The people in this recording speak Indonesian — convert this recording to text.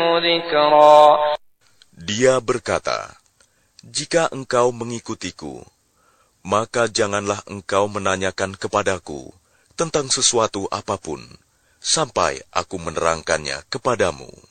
ذكرا. Dia berkata, "Jika engkau mengikutiku, maka janganlah engkau menanyakan kepadaku tentang sesuatu apapun, sampai aku menerangkannya kepadamu."